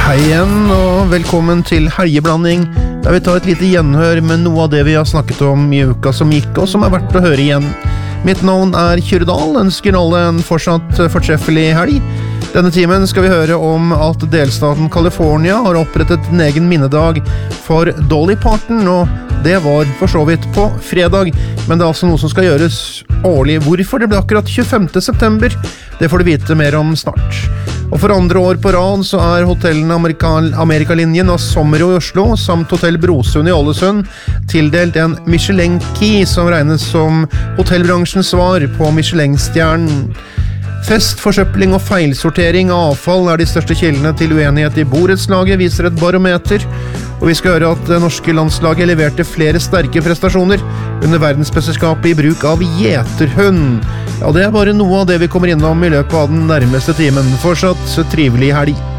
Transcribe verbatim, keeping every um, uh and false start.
Hei igjen, og velkommen til Helgeblanding, der vi tar et lite gjenhør med noe av det vi har snakket om i uka som gikk, og som er verdt å høre igjen. Mitt navn er Kyrdal, ønsker alle en fortsatt fortreffelig helg. Denne timen skal vi høre om at delstaten California har opprettet en egen minnedag for Dolly Parton, og det var for så vidt på fredag, men det er altså noe som skal gjøres årlig. Hvorfor det ble akkurat tjuefemte september, det får du vite mer om snart. Og for andre år på rad så er hotellene Amerika, Amerikalinjen og Sommero i Oslo samt Hotell Brosund i Ålesund tildelt en Michelin-key som regnes som hotellbransjens svar på Michelin-stjernen. Fest, forsøpling og feilsortering av avfall er de største kildene til uenighet i borettslaget, viser et barometer. Og vi skal høre at det norske landslaget leverte flere sterke prestasjoner under verdensmesterskapet i bruk av gjeterhund. Ja, det er bare noe av det vi kommer innom i løpet av den nærmeste timen. Fortsatt trivelig helg.